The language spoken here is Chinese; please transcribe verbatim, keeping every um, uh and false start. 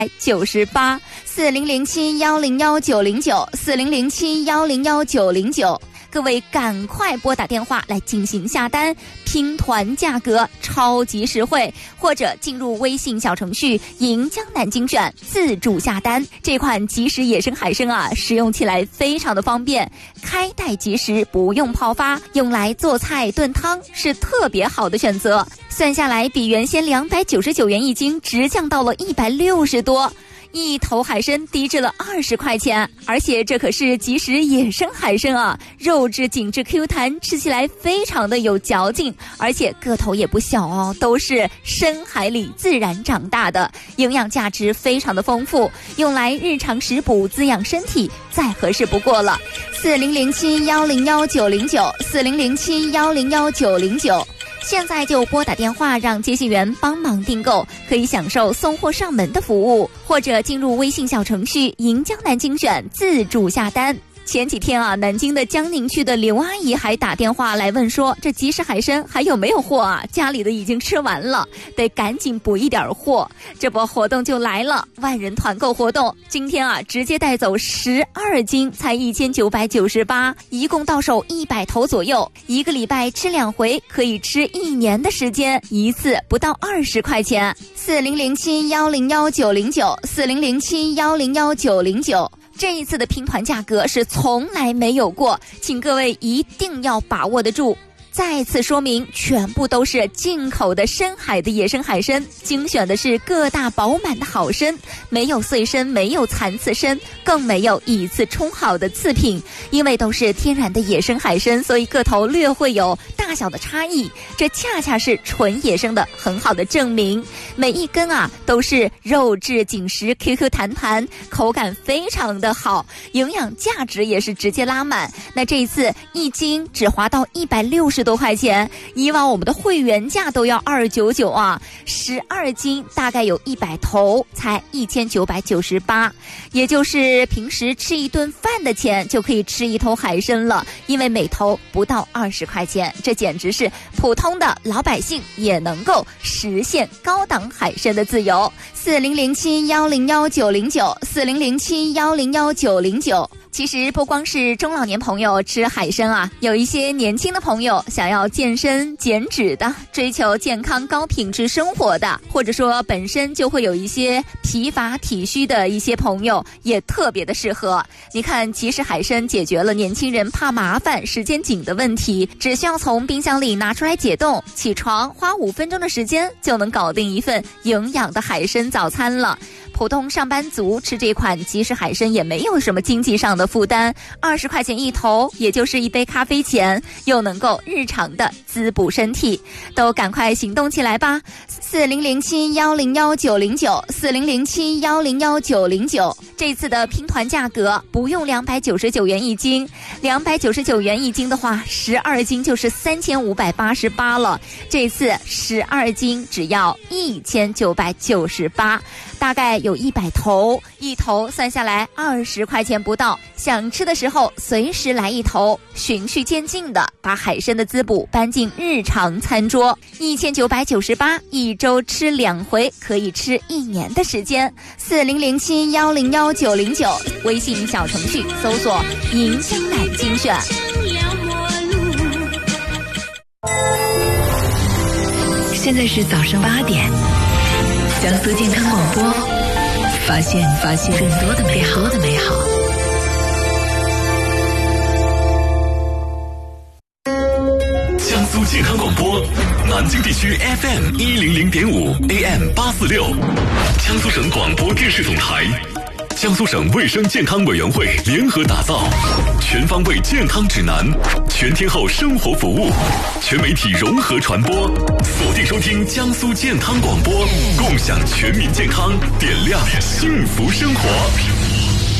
九十八四零零七幺零幺九零九四零零七幺零幺九零九，各位赶快拨打电话来进行下单，拼团价格超级实惠，或者进入微信小程序赢江南精选自助下单。这款即食野生海参啊，使用起来非常的方便，开袋即食，不用泡发，用来做菜炖汤是特别好的选择。算下来比原先两百九十九元一斤直降到了一百六十多。一头海参低至了二十块钱，而且这可是即食野生海参啊，肉质紧致 Q 弹，吃起来非常的有嚼劲，而且个头也不小哦，都是深海里自然长大的，营养价值非常的丰富，用来日常食补滋养身体再合适不过了。四零零七幺零幺九零九四零零七幺零幺九零九。现在就拨打电话让接线员帮忙订购，可以享受送货上门的服务，或者进入微信小程序赢江南精选自助下单。前几天啊，南京的江宁区的刘阿姨还打电话来问说，这即食海参还有没有货啊？家里的已经吃完了，得赶紧补一点货。这波活动就来了，万人团购活动，今天啊直接带走十二斤，才一千九百九十八，一共到手一百头左右，一个礼拜吃两回，可以吃一年的时间，一次不到二十块钱。四零零七幺零幺九零九四零零七幺零幺九零九。这一次的拼团价格是从来没有过，请各位一定要把握得住。再次说明，全部都是进口的深海的野生海参，精选的是个大饱满的好参，没有碎参，没有残次参，更没有以次充好的次品。因为都是天然的野生海参，所以个头略会有大小的差异，这恰恰是纯野生的很好的证明。每一根啊都是肉质紧实 Q Q 弹弹，口感非常的好，营养价值也是直接拉满。那这一次一斤只划到一百六十多块钱，以往我们的会员价都要二九九啊，十二斤大概有一百头，才一千九百九十八，也就是平时吃一顿饭的钱就可以吃一头海参了，因为每头不到二十块钱，这简直是普通的老百姓也能够实现高档海参的自由。四零零七幺零幺九零九四零零七幺零幺九零九。其实不光是中老年朋友吃海参啊，有一些年轻的朋友想要健身减脂的，追求健康高品质生活的，或者说本身就会有一些疲乏体虚的一些朋友，也特别的适合。你看即食海参解决了年轻人怕麻烦时间紧的问题，只需要从冰箱里拿出来解冻，起床花五分钟的时间就能搞定一份营养的海参早餐了。普通上班族吃这款即食海参也没有什么经济上的负担，二十块钱一头，也就是一杯咖啡钱，又能够日常的滋补身体，都赶快行动起来吧！四零零七幺零幺九零九四零零七幺零幺九零九。这次的拼团价格不用两百九十九元一斤，两百九十九元一斤的话，十二斤就是三千五百八十八了。这次十二斤只要一千九百九十八。大概有一百头，一头算下来二十块钱不到，想吃的时候随时来一头，循序渐进的把海参的滋补搬进日常餐桌。一千九百九十八，一周吃两回，可以吃一年的时间。四零零七幺零幺九零九，微信小程序搜索赢江南精选。 现在是早上八点，江苏健康广播，发现发现更多的美好的美好。 江苏健康广播，南京地区 F M 一零零点五 A M 八四六，江苏省广播电视总台，江苏省卫生健康委员会联合打造全方位健康指南，全天候生活服务，全媒体融合传播，锁定收听江苏健康广播，共享全民健康，点亮幸福生活。